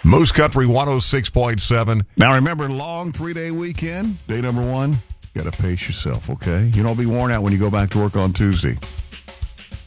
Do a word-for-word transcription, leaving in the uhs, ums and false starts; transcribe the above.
Moose Country one oh six point seven. Now remember, long three-day weekend, day number one, you got to pace yourself, okay? You don't be worn out when you go back to work on Tuesday.